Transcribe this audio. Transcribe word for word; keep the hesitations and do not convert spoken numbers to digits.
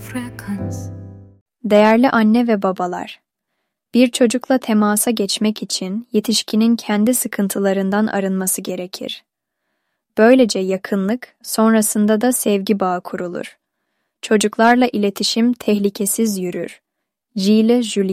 Değerli anne ve babalar, bir çocukla temasa geçmek için yetişkinin kendi sıkıntılarından arınması gerekir. Böylece yakınlık, sonrasında da sevgi bağı kurulur. Çocuklarla iletişim tehlikesiz yürür. Gilles Julien